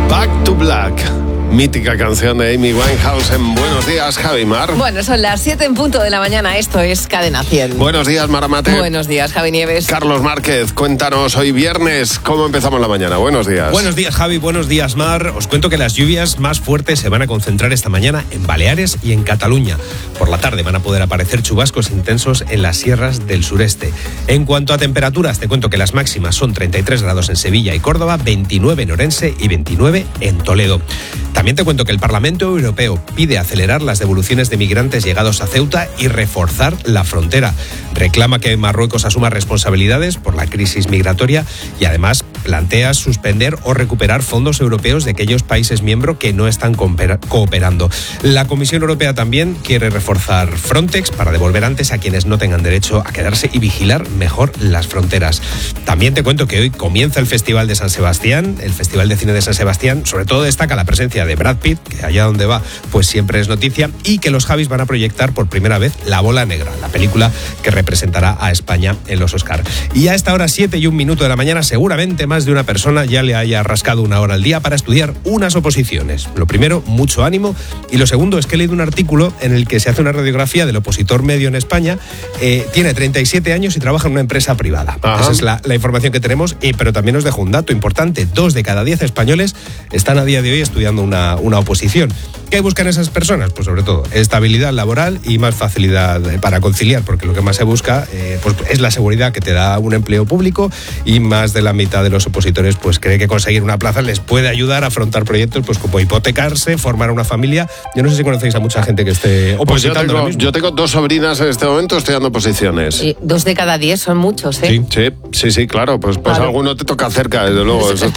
Back to Black. Mítica canción de Amy Winehouse en Buenos Días, Javi Mar. Bueno, son las 7 en punto de la mañana. Esto es Cadena 100. Buenos días, Maramate. Buenos días, Javi Nieves. Carlos Márquez, cuéntanos hoy viernes cómo empezamos la mañana. Buenos días. Buenos días, Javi. Buenos días, Mar. Os cuento que las lluvias más fuertes se van a concentrar esta mañana en Baleares y en Cataluña. Por la tarde van a poder aparecer chubascos intensos en las sierras del sureste. En cuanto a temperaturas, te cuento que las máximas son 33 grados en Sevilla y Córdoba, 29 en Orense y 29 en Toledo. También te cuento que el Parlamento Europeo pide acelerar las devoluciones de migrantes llegados a Ceuta y reforzar la frontera. Reclama que Marruecos asuma responsabilidades por la crisis migratoria y además plantea suspender o recuperar fondos europeos de aquellos países miembros que no están cooperando. La Comisión Europea también quiere reforzar Frontex para devolver antes a quienes no tengan derecho a quedarse y vigilar mejor las fronteras. También te cuento que hoy comienza el Festival de San Sebastián, el Festival de Cine de San Sebastián. Sobre todo destaca la presencia de Brad Pitt, que allá donde va pues siempre es noticia, y que los Javis van a proyectar por primera vez La Bola Negra, la película que representará a España en los Oscar. Y a esta hora 7:01 de la mañana seguramente más de una persona ya le haya rascado una hora al día para estudiar unas oposiciones. Lo primero, mucho ánimo, y lo segundo es que he leído un artículo en el que se hace una radiografía del opositor medio en España. Tiene 37 años y trabaja en una empresa privada. Ajá. Esa es la información que tenemos, pero también os dejo un dato importante: 2 de cada 10 españoles están a día de hoy estudiando una oposición. ¿Qué buscan esas personas? Pues sobre todo estabilidad laboral y más facilidad para conciliar, porque lo que más se busca pues es la seguridad que te da un empleo público, y más de la mitad de los opositores pues cree que conseguir una plaza les puede ayudar a afrontar proyectos pues como hipotecarse, formar una familia. Yo no sé si conocéis a mucha gente que esté opositando ahora mismo. Yo tengo 2 sobrinas en este momento estudiando oposiciones. Sí, 2 de cada 10 son muchos, ¿eh? Sí, claro, pues alguno te toca cerca, desde luego. Eso